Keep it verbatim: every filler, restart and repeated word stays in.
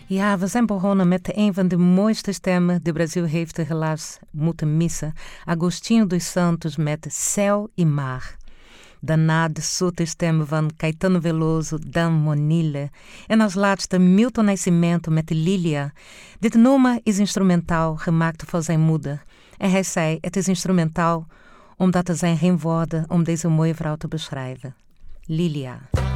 Ja, we zijn begonnen met een van de mooiste stemmen die Brasil heeft helaas moeten missen. Agostinho dos Santos met Céu e Mar. Daarna de zoete stem van Caetano Veloso, Dan Monille. En als laatste Milton Nascimento met Lilia. Dit nummer is instrumentaal, gemaakt voor zijn moeder. En hij zei, het is instrumentaal omdat er zijn geen woorden om deze mooie vrouw te beschrijven. Lilia.